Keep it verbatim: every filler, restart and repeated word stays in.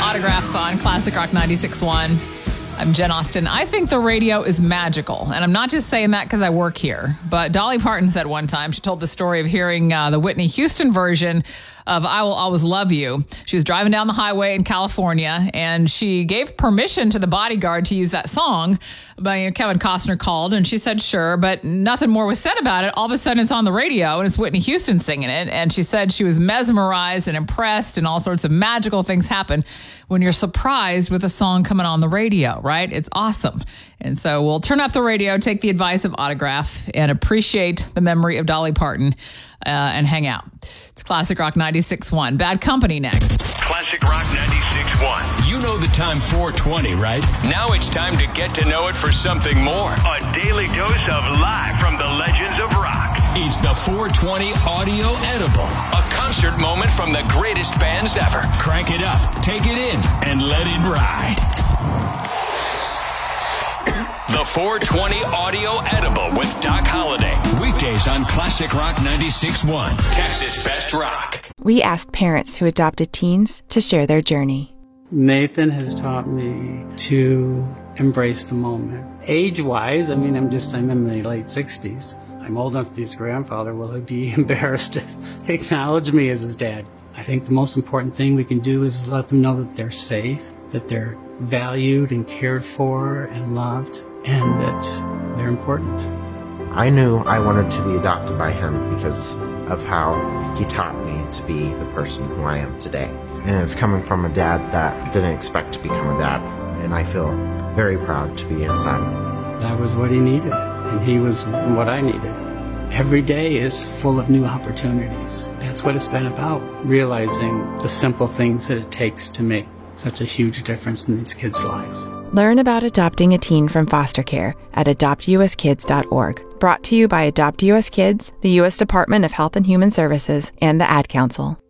Autograph on Classic Rock ninety-six point one. I'm Jen Austen. I think the radio is magical, and I'm not just saying that because I work here. But Dolly Parton said one time, she told the story of hearing uh, the Whitney Houston version of I Will Always Love You. She was driving down the highway in California, and she gave permission to the bodyguard to use that song. But you know, Kevin Costner called, and she said sure, but nothing more was said about it. All of a sudden, it's on the radio, and it's Whitney Houston singing it. And she said she was mesmerized and impressed, and all sorts of magical things happen when you're surprised with a song coming on the radio, right? It's awesome. And so we'll turn up the radio, take the advice of Autograph, and appreciate the memory of Dolly Parton uh, and hang out. It's Classic Rock ninety-six point one. Bad Company next. Classic Rock ninety-six point one. You know the time four twenty, right? Now it's time to get to know it for something more. A daily dose of live from the legends of rock. It's the four twenty Audio Edible. A concert moment from the greatest bands ever. Crank it up, take it in, and let it ride. The four twenty Audio Edible with Doc Holliday. Weekdays on Classic Rock ninety-six point one. Texas Best Rock. We asked parents who adopted teens to share their journey. Nathan has taught me to embrace the moment. Age-wise, I mean, I'm just, I'm in my late sixties. I'm old enough to be his grandfather. Will he be embarrassed to acknowledge me as his dad? I think the most important thing we can do is let them know that they're safe, that they're valued and cared for and loved, and that they're important. I knew I wanted to be adopted by him because of how he taught me to be the person who I am today. And it's coming from a dad that didn't expect to become a dad, and I feel very proud to be his son. That was what he needed, and he was what I needed. Every day is full of new opportunities. That's what it's been about, realizing the simple things that it takes to make such a huge difference in these kids' lives. Learn about adopting a teen from foster care at adopt u s kids dot org. Brought to you by Adopt U S Kids, the U S Department of Health and Human Services, and the Ad Council.